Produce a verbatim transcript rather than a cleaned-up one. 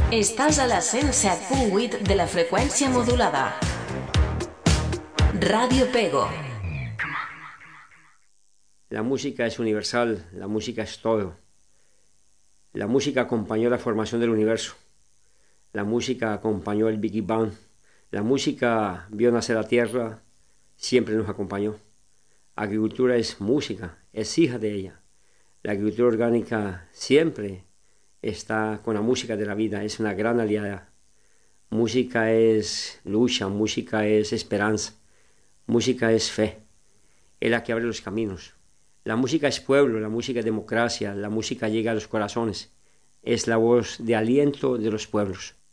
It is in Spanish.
Estàs a la cent set punt vuit de la freqüència modulada. Radio Pego. La música es universal, la música es todo. La música acompañó la formación del universo. La música acompañó el Big Bang. La música vio nacer la tierra, siempre nos acompañó. Agricultura es música, es hija de ella. La agricultura orgánica siempre está con la música de la vida, es una gran aliada. Música es lucha, música es esperanza, música es fe, es la que abre los caminos. La música es pueblo, la música es democracia, la música llega a los corazones, es la voz de aliento de los pueblos.